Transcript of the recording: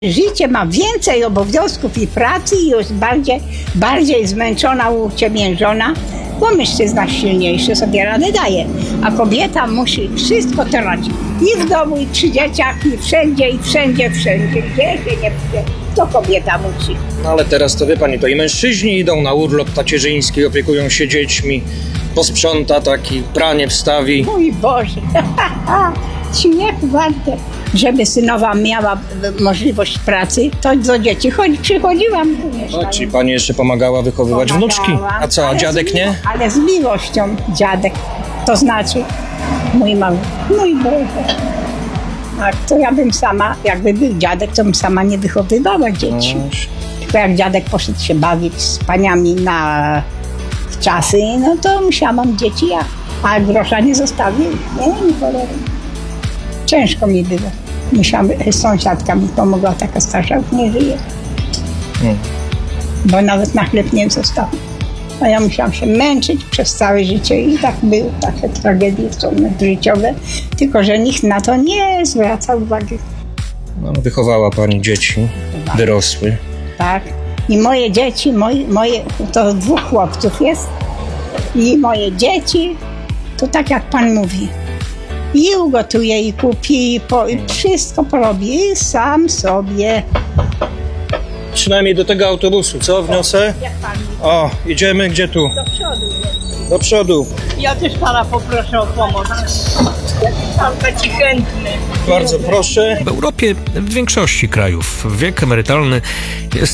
Życie ma więcej obowiązków i pracy i jest bardziej zmęczona, uciemiężona, bo mężczyzna silniejszy sobie radę daje, a kobieta musi wszystko to robić. I w domu, i przy dzieciach, i wszędzie. Gdzie się nie pójdzie, to kobieta musi. No ale teraz to wie pani, to i mężczyźni idą na urlop tacierzyński, opiekują się dziećmi, posprząta taki, pranie wstawi. Mój Boże, śmiechu warte. Żeby synowa miała możliwość pracy, to do dzieci przychodziłam. O, czyli pani jeszcze pomagała wychowywać wnuczki. A co, a dziadek nie? Ale z miłością dziadek. To znaczy mój mały. Mój Boże. Tak, to ja bym sama, jakby był dziadek, to bym sama nie wychowywała dzieci. Tylko jak dziadek poszedł się bawić z paniami na czasy, no to musiałam dzieci ja. A grosza nie zostawił. Nie cholery. Ciężko mi było. Sąsiadka mi pomogła, taka starsza, już nie żyje. Bo nawet na chleb nie został. A ja musiałam się męczyć przez całe życie i tak były takie tragedie są życiowe, tylko że nikt na to nie zwraca uwagi. No, wychowała pani dzieci, wyrosły. Tak. I moje dzieci, to 2 chłopców jest i moje dzieci, to tak jak pan mówi, i ugotuje, i kupi, i wszystko porobi, i sam sobie. Przynajmniej do tego autobusu, co wniosę? Jak pan mówi, O, idziemy, gdzie tu? do przodu. Do przodu. Ja też pana poproszę o pomoc. Pan taki chętny. Bardzo proszę. W Europie, w większości krajów, wiek emerytalny jest